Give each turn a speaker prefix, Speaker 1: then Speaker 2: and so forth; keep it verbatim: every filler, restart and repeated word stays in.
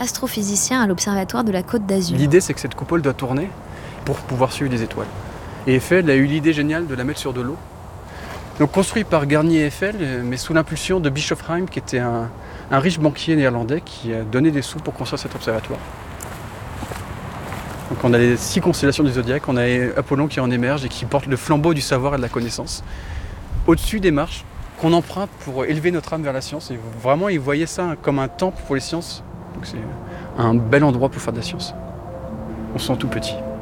Speaker 1: astrophysicien à l'Observatoire de la Côte d'Azur.
Speaker 2: L'idée, c'est que cette coupole doit tourner pour pouvoir suivre des étoiles. Et Eiffel a eu l'idée géniale de la mettre sur de l'eau. Donc construit par Garnier et Eiffel, mais sous l'impulsion de Bischoffsheim, qui était un, un riche banquier néerlandais qui a donné des sous pour construire cet observatoire. Donc on a les six constellations du zodiaque, on a Apollon qui en émerge et qui porte le flambeau du savoir et de la connaissance. Au-dessus des marches qu'on emprunte pour élever notre âme vers la science. Et vraiment, ils voyaient ça comme un temple pour les sciences. Donc c'est un bel endroit pour faire de la science. On se sent tout petit.